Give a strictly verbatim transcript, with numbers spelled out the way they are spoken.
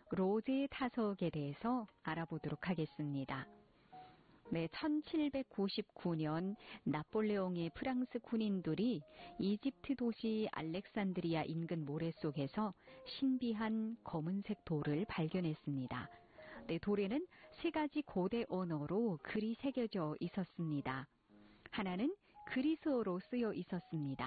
로제 타석에 대해서 알아보도록 하겠습니다. 네, 천칠백구십구 년 나폴레옹의 프랑스 군인들이 이집트 도시 알렉산드리아 인근 모래 속에서 신비한 검은색 돌을 발견했습니다. 네, 돌에는 세 가지 고대 언어로 글이 새겨져 있었습니다. 하나는 그리스어로 쓰여 있었습니다.